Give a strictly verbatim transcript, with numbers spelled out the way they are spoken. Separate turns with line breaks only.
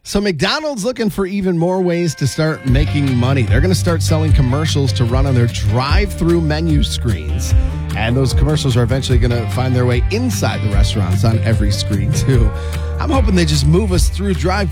So McDonald's looking for even more ways to start making money. They're going to start selling commercials to run on their drive-through menu screens. And those commercials are eventually going to find their way inside the restaurants on every screen, too. I'm hoping they just move us through drive